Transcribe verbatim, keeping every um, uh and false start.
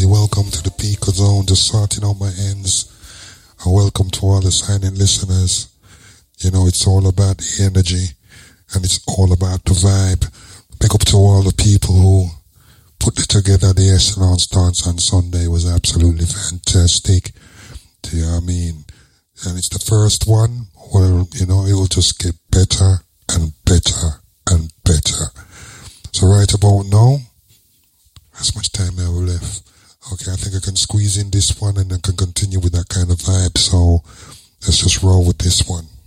easy. Welcome to the Pico Zone. Just sorting out my ends. And welcome to all the silent listeners. You know, it's all about the energy. And it's all about the vibe. Big up to all the people who put together the Excellence Dance on Sunday. It was absolutely fantastic. Do you know what I mean? And it's the first one. Well, you know, it will just get better and better and better. So right about now, as much time I have left. Okay, I think I can squeeze in this one and then can continue with that kind of vibe. So let's just roll with this one.